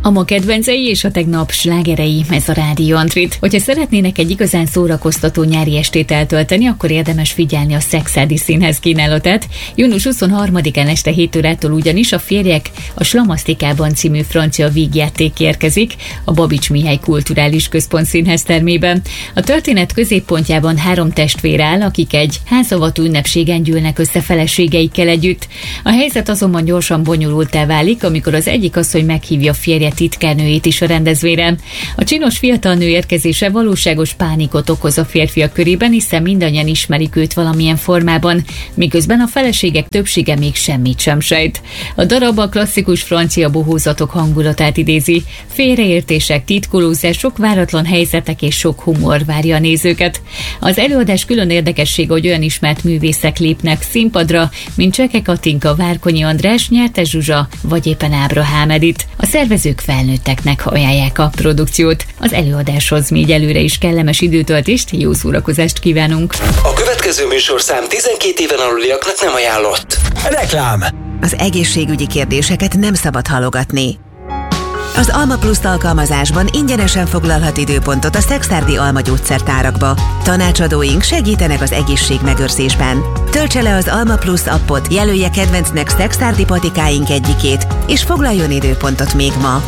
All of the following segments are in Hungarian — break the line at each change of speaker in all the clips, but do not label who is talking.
A ma kedvencei és a tegnap slágerei, ez a Rádió Antrit. Hogyha szeretnének egy igazán szórakoztató nyári estét eltölteni, akkor érdemes figyelni a Szekszárdi Színház kínálatát. Június 23-án este 7 órától ugyanis a Férjek a Slamasztikában című francia vígjáték érkezik a Babics Mihály Kulturális Központ színház termében. A történet középpontjában 3 testvér áll, akik egy házavató ünnepségen gyűlnek össze feleségeikkel együtt. A helyzet azonban gyorsan bonyolulttá válik, amikor az egyik asszony meghívja férje titkárnőjét is a rendezvényre. A csinos fiatal nő érkezése valóságos pánikot okoz a férfiak körében, hiszen mindannyian ismerik őt valamilyen formában, miközben a feleségek többsége még semmit sem sejt. A darab a klasszikus francia bohózatok hangulatát idézi. Félreértések, titkolózások, váratlan helyzetek és sok humor várja a nézőket. Az előadás külön érdekesség, hogy olyan ismert művészek lépnek színpadra, mint Cseke Katinka, Várkonyi András, Nyertes Zsuzsa vagy éppen Ábrahám Edith. A szervezők felnőtteknek ajánlják a produkciót. Az előadáshoz még előre is kellemes időtöltést, jó szórakozást kívánunk!
A következő műsorszám 12 éven aluliaknak nem ajánlott. Reklám!
Az egészségügyi kérdéseket nem szabad halogatni. Az Alma Plus alkalmazásban ingyenesen foglalhat időpontot a Szekszárdi Alma gyógyszertárakba. Tanácsadóink segítenek az egészségmegőrzésben. Töltse le az Alma Plus appot, jelölje kedvencnek szekszárdi patikáink egyikét, és foglaljon időpontot még ma.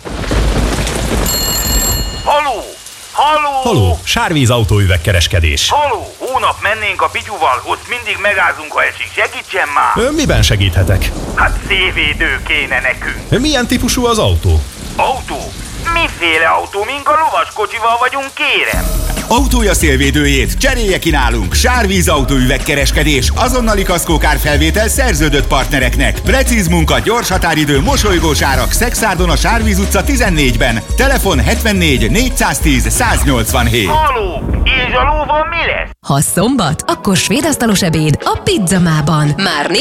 Haló! Haló!
Haló, Sárvíz autóüvegkereskedés.
Haló! Hónap mennénk a Pityuval, ott mindig megázunk, ha esik. Segítsen már!
Miben segíthetek?
Hát szélvédő kéne nekünk.
Milyen típusú az autó?
Autó? Miféle autó? Mink a lovaskocsival vagyunk, kérem?
Autója szélvédőjét cserélje ki nálunk. Sárvíz autóüvegkereskedés, azonnali kaszkókárfelvétel szerződött partnereknek. Precíz munka, gyors határidő, mosolygós árak. Szekszárdon a Sárvíz utca 14-ben. Telefon 74 410 187.
Haló! És a lóval mi lesz?
Ha szombat, akkor svédasztalos ebéd a Pizzamában. Már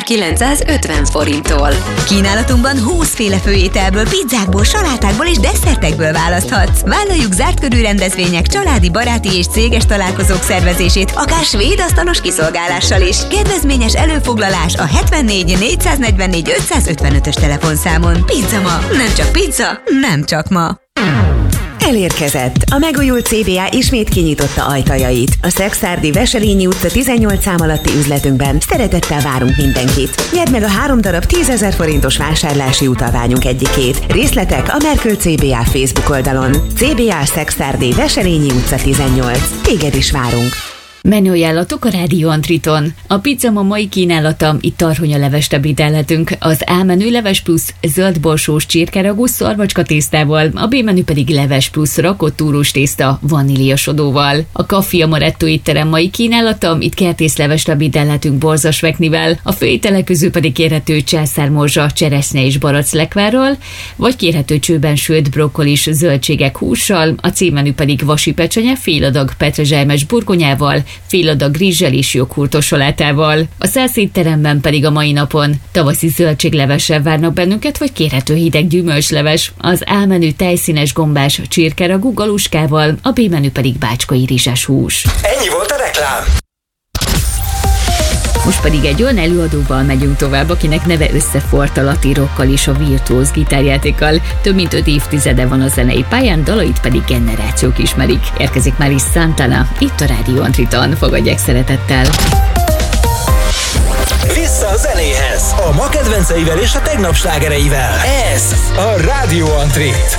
4950 forinttól.
Kínálatunkban 20 féle főételből, pizzákból, salátákból és desszertekből választhatsz. Vállaljuk zárt körű rendezvények, családi, baráti és céges találkozók szervezését, akár svéd asztalos kiszolgálással is. Kedvezményes előfoglalás a 74 444 555-ös telefonszámon. Pizzama! Nem csak pizza, nem csak ma! Elérkezett! A megújult CBA ismét kinyitotta ajtajait. A Szekszárdi Veselényi utca 18 szám alatti üzletünkben szeretettel várunk mindenkit. Nyerd meg a 3 darab 10 000 forintos vásárlási utalványunk egyikét. Részletek a Merkül CBA Facebook oldalon. CBA Szekszárdi Veselényi utca 18. Téged is várunk!
Menüajánlatok a Rádió Antriton. A Pizzama mai kínálata, itt tarhonyalevest ebédelhetünk. Az A menü leves plusz zöldborsós csirkeragú szarvacska tésztával, a B menü pedig leves plusz rakott túrós tészta vaníliasodóval. A Café Amaretto étterem mai kínálata, itt kertészlevest ebédelhetünk borzasveknivel, a főételek közül pedig kérhető császármorzsa, cseresznye és baraclekvárral, vagy kérhető csőben sült brokkolis zöldségek hússal, a C menü pedig vasi pecsenye, fél adag petrezselymes burgonyával, fél adag rizssel és joghurtos salátával. A Szász étteremben pedig a mai napon tavaszi zöldséglevessel várnak bennünket, vagy kérhető hideg gyümölcsleves. Az A menü tejszínes gombás csirkeragú galuskával, a B menü pedig bácskai rizses hús.
Ennyi volt a reklám.
Most pedig egy olyan előadóval megyünk tovább, akinek neve összeforrt a latirokkal és a virtuóz gitárjátékkal. Több mint 5 évtizede van a zenei pályán, dalait pedig generációk ismerik. Érkezik már is Santana, itt a Rádió Antriton. Fogadják szeretettel!
Vissza a zenéhez, a ma kedvenceivel és a tegnap slágereivel. Ez a Rádió Antrit.